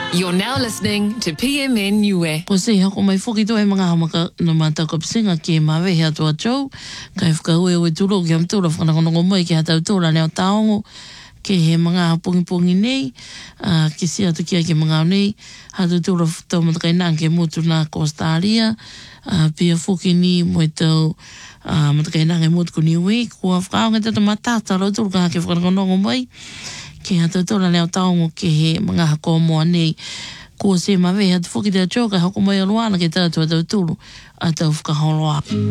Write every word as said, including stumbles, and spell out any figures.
You're now listening to P M N Niue. Ko se hako mai whoki to e mga hamaka na mata ka pisinga ki e mawe hea tua tau. Kai whakaue ue turo ki am tūra whakanongo mai ki hatau tūra neo taongo. Ke he mga pungi-pungi nei. Uh, ke si atu kia ki mga nei. Hatau tūra tau matakai nang ke mutu na Kostaria. Uh, pia whoki ni mo e tau uh, matakai nang e mutu ko niue. Kua whakaonga tata matata rau tūra ka ke whakanongo mai. Ke hatau tūra neo taongo ke he mga hako moa nei. Ko se mawe hatu whuki te choka hako mai aluana ke tātua tau tūru a tau whakaholoa.